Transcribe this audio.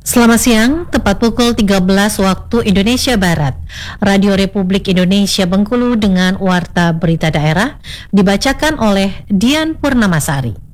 Selamat siang, tepat pukul 13 waktu Indonesia Barat. Radio Republik Indonesia Bengkulu dengan Warta Berita Daerah dibacakan oleh Dian Purnamasari.